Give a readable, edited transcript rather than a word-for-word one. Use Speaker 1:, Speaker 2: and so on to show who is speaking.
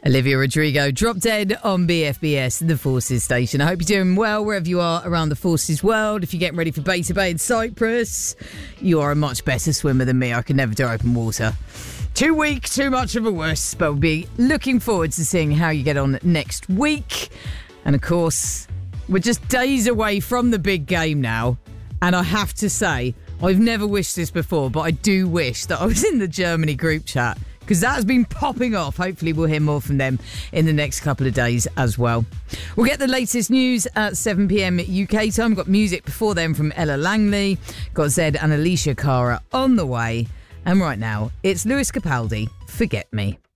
Speaker 1: Olivia Rodrigo, Drop Dead on BFBS, the Forces station. I hope you're doing well wherever you are around the Forces world. If you're getting ready for Beta Bay in Cyprus, you are a much better swimmer than me. I could never do open water. Too weak, too much of a wuss, but we'll be looking forward to seeing how you get on next week. And of course, we're just days away from the big game now. And I have to say, I've never wished this before, but I do wish that I was in the Germany group chat, because that has been popping off. Hopefully we'll hear more from them in the next couple of days as well. We'll get the latest news at 7pm UK time. Got music before then from Ella Langley. Got Zed and Alicia Cara on the way. And right now, it's Lewis Capaldi, Forget Me.